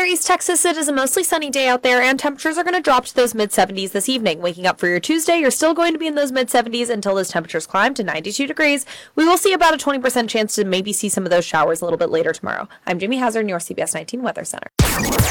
weather, East Texas, it is a mostly sunny day out there, and temperatures are going to drop to those mid-70s this evening. Waking up for your Tuesday, you're still going to be in those mid-70s until those temperatures climb to 92 degrees. We will see about a 20% chance to maybe see some of those showers a little bit later tomorrow. I'm Jamie Hazard, your CBS 19 Weather Center.